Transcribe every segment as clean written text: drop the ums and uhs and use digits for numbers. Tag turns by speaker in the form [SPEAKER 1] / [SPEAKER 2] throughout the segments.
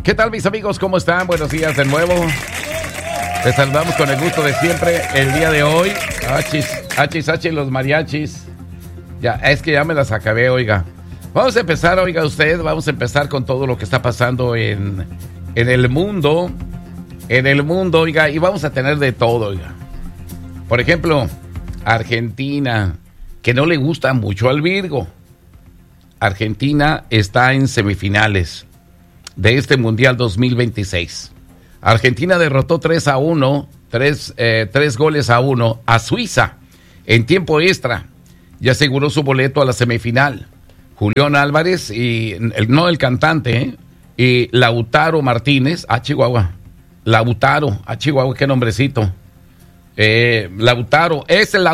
[SPEAKER 1] ¿Qué tal, mis amigos? ¿Cómo están? Buenos días de nuevo. Les saludamos con el gusto de siempre el día de hoy. Hachis, los mariachis. Ya, es que ya me las acabé, oiga. Vamos a empezar, oiga usted, vamos a empezar con todo lo que está pasando en el mundo. En el mundo, oiga, y vamos a tener de todo, oiga. Por ejemplo, Argentina, que no le gusta mucho al Virgo. Argentina está en semifinales de este Mundial 2026. Argentina derrotó 3-1, 3 goles a 1 a Suiza en tiempo extra y aseguró su boleto a la semifinal. Julián Álvarez y el cantante, y Lautaro Martínez, Chihuahua. Lautaro, Chihuahua, qué nombrecito. Lautaro,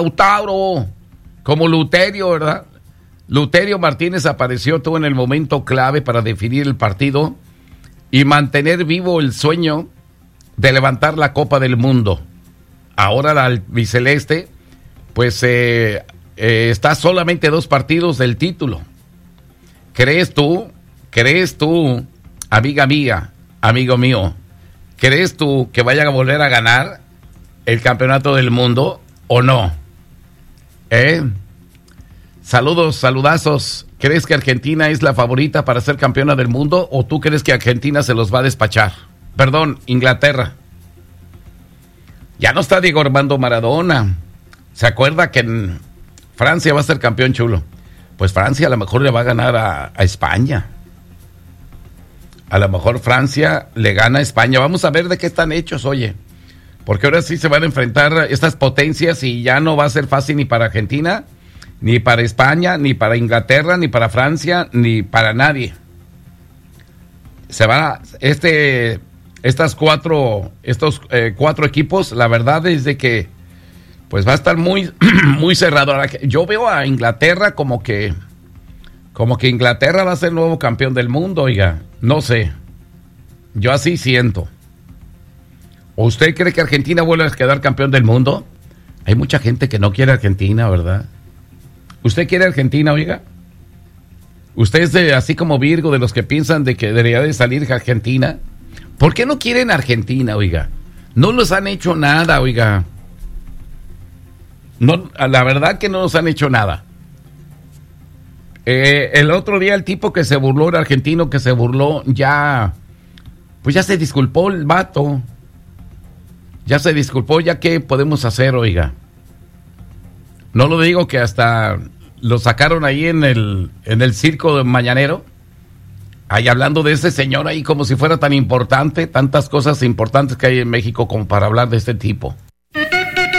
[SPEAKER 1] como Luterio, ¿verdad? Luterio Martínez apareció en el momento clave para definir el partido y mantener vivo el sueño de levantar la Copa del Mundo. Ahora la albiceleste, pues está solamente 2 partidos del título. ¿Crees tú, amiga mía, amigo mío, crees tú que vayan a volver a ganar el campeonato del mundo o no? Saludazos. ¿Crees que Argentina es la favorita para ser campeona del mundo o tú crees que Argentina se los va a despachar? Perdón, Inglaterra. Ya no está Diego Armando Maradona. ¿Se acuerda que en Francia va a ser campeón, chulo? Pues Francia a lo mejor le va a ganar a España. A lo mejor Francia le gana a España. Vamos a ver de qué están hechos, oye. Porque ahora sí se van a enfrentar estas potencias y ya no va a ser fácil ni para Argentina, ni para España, ni para Inglaterra, ni para Francia, ni para nadie. Estos cuatro equipos, la verdad es de que pues va a estar muy, muy cerrado. Yo veo a Inglaterra como que Inglaterra va a ser el nuevo campeón del mundo, oiga. No sé. Yo así siento. ¿O usted cree que Argentina vuelve a quedar campeón del mundo? Hay mucha gente que no quiere Argentina, ¿verdad? ¿Usted quiere Argentina, oiga? ¿Usted es así como Virgo, de los que piensan de que debería de salir Argentina? ¿Por qué no quieren Argentina, oiga? No nos han hecho nada, oiga. No, la verdad que no nos han hecho nada. El otro día el tipo que se burló, el argentino que se burló, ya se disculpó el vato. Ya se disculpó, ya qué podemos hacer, oiga. No lo digo que hasta lo sacaron ahí en el circo mañanero, ahí hablando de ese señor ahí como si fuera tan importante, tantas cosas importantes que hay en México como para hablar de este tipo.